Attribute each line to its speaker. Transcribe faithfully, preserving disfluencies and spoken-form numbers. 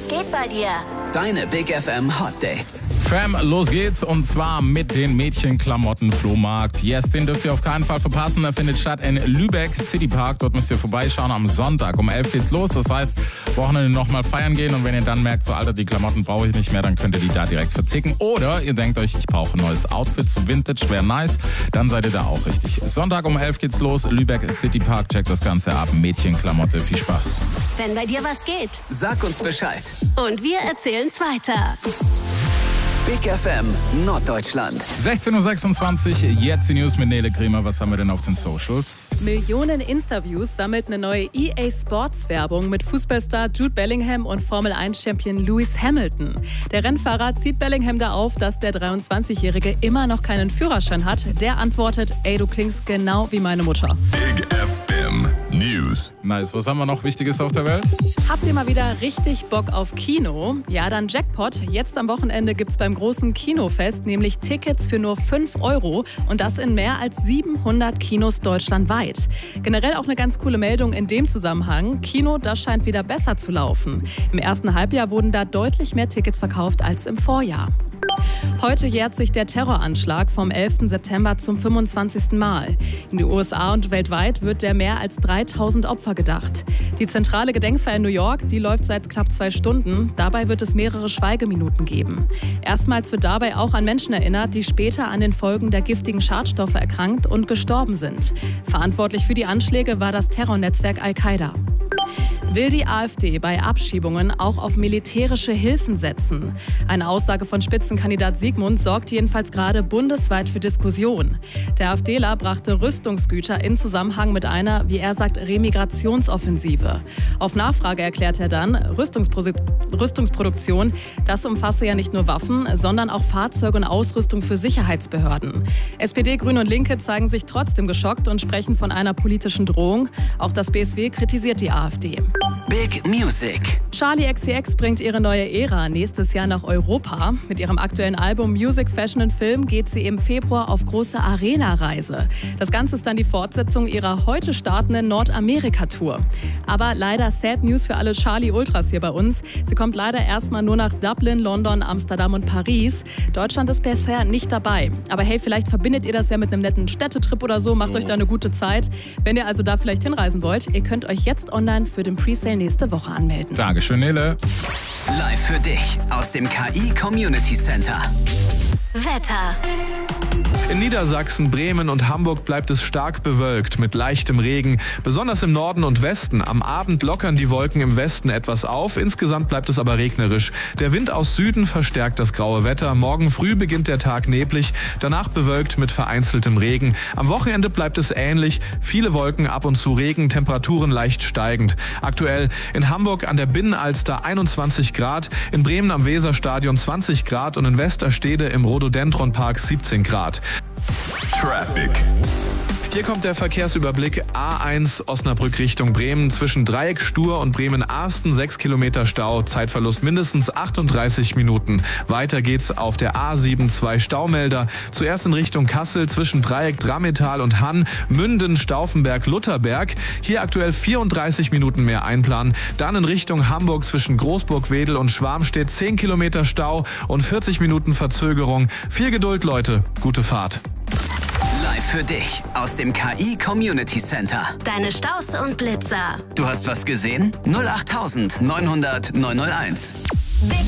Speaker 1: geht bei dir?
Speaker 2: Deine Big F M Hot Dates.
Speaker 3: Fam, los geht's und zwar mit den Mädchenklamotten-Flohmarkt. Yes, den dürft ihr auf keinen Fall verpassen. Er findet statt in Lübeck City Park. Dort müsst ihr vorbeischauen. Am Sonntag um elf geht's los. Das heißt, Wochenende nochmal feiern gehen und wenn ihr dann merkt, so Alter, die Klamotten brauche ich nicht mehr, dann könnt ihr die da direkt verzicken. Oder ihr denkt euch, ich brauche ein neues Outfit, so Vintage, wäre nice. Dann seid ihr da auch richtig. Sonntag um elf geht's los. Lübeck City Park. Checkt das Ganze ab. Mädchenklamotte. Viel Spaß.
Speaker 1: Wenn bei dir was geht.
Speaker 2: Sag uns Bescheid.
Speaker 1: Und wir erzählen's weiter.
Speaker 2: Big F M Norddeutschland.
Speaker 3: sechzehn Uhr sechsundzwanzig, jetzt die News mit Nele Kremer. Was haben wir denn auf den Socials?
Speaker 4: Millionen Interviews sammelt eine neue E A Sports Werbung mit Fußballstar Jude Bellingham und Formel eins Champion Lewis Hamilton. Der Rennfahrer zieht Bellingham da auf, dass der dreiundzwanzigjährige immer noch keinen Führerschein hat. Der antwortet, ey, du klingst genau wie meine Mutter.
Speaker 5: Big F M News.
Speaker 3: Nice, was haben wir noch Wichtiges auf der Welt?
Speaker 4: Habt ihr mal wieder richtig Bock auf Kino? Ja, dann Jackpot. Jetzt am Wochenende gibt's beim großen Kinofest nämlich Tickets für nur fünf Euro und das in mehr als siebenhundert Kinos deutschlandweit. Generell auch eine ganz coole Meldung in dem Zusammenhang. Kino, das scheint wieder besser zu laufen. Im ersten Halbjahr wurden da deutlich mehr Tickets verkauft als im Vorjahr. Heute jährt sich der Terroranschlag vom elften September zum fünfundzwanzigsten Mal. In den U S A und weltweit wird der mehr als dreitausend Opfer gedacht. Die zentrale Gedenkfeier in New York, die läuft seit knapp zwei Stunden. Dabei wird es mehrere Schweigeminuten geben. Erstmals wird dabei auch an Menschen erinnert, die später an den Folgen der giftigen Schadstoffe erkrankt und gestorben sind. Verantwortlich für die Anschläge war das Terrornetzwerk Al-Qaida. Will die AfD bei Abschiebungen auch auf militärische Hilfen setzen? Eine Aussage von Spitzenkandidat Sigmund sorgt jedenfalls gerade bundesweit für Diskussion. Der AfDler brachte Rüstungsgüter in Zusammenhang mit einer, wie er sagt, Remigrationsoffensive. Auf Nachfrage erklärt er dann, Rüstungspro- Rüstungsproduktion, das umfasse ja nicht nur Waffen, sondern auch Fahrzeuge und Ausrüstung für Sicherheitsbehörden. S P D, Grüne und Linke zeigen sich trotzdem geschockt und sprechen von einer politischen Drohung. Auch das B S W kritisiert die AfD.
Speaker 2: Big Music.
Speaker 4: Charli X C X bringt ihre neue Ära nächstes Jahr nach Europa. Mit ihrem aktuellen Album Music, Fashion and Film geht sie im Februar auf große Arena-Reise. Das Ganze ist dann die Fortsetzung ihrer heute startenden Nordamerika-Tour. Aber leider Sad News für alle Charli-Ultras hier bei uns. Sie kommt leider erstmal nur nach Dublin, London, Amsterdam und Paris. Deutschland ist bisher nicht dabei. Aber hey, vielleicht verbindet ihr das ja mit einem netten Städtetrip oder so. Macht
Speaker 3: So.
Speaker 4: euch da eine gute Zeit. Wenn ihr also da vielleicht hinreisen wollt, ihr könnt euch jetzt online für den Presale nächste Woche anmelden.
Speaker 3: Dankeschön, Nele.
Speaker 2: Live für dich aus dem K I Community Center.
Speaker 1: Wetter.
Speaker 6: In Niedersachsen, Bremen und Hamburg bleibt es stark bewölkt mit leichtem Regen, besonders im Norden und Westen. Am Abend lockern die Wolken im Westen etwas auf, insgesamt bleibt es aber regnerisch. Der Wind aus Süden verstärkt das graue Wetter. Morgen früh beginnt der Tag neblig, danach bewölkt mit vereinzeltem Regen. Am Wochenende bleibt es ähnlich, viele Wolken, ab und zu Regen, Temperaturen leicht steigend. Aktuell in Hamburg an der Binnenalster einundzwanzig Grad, in Bremen am Weserstadion zwanzig Grad und in Westerstede im Rhododendronpark siebzehn Grad.
Speaker 5: Traffic.
Speaker 6: Hier kommt der Verkehrsüberblick. A eins Osnabrück Richtung Bremen zwischen Dreieck Stur und Bremen-Arsten sechs Kilometer Stau, Zeitverlust mindestens achtunddreißig Minuten. Weiter geht's auf der A sieben zwei Staumelder. Zuerst in Richtung Kassel zwischen Dreieck Drammetal und Hann, Münden, Stauffenberg, Lutherberg. Hier aktuell vierunddreißig Minuten mehr einplanen. Dann in Richtung Hamburg zwischen Großburg-Wedel und Schwarmstedt zehn Kilometer Stau und vierzig Minuten Verzögerung. Viel Geduld, Leute. Gute Fahrt.
Speaker 2: Live für dich aus dem K I Community Center.
Speaker 1: Deine Staus und Blitzer.
Speaker 2: Du hast was gesehen? null acht neunhundert neunhunderteins.